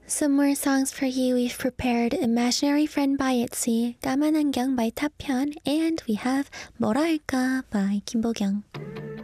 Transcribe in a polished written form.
Some more songs for you. We've prepared Imaginary Friend by ITZY, 까만 안경 by 타편, and we have 뭐랄까 by 김보경.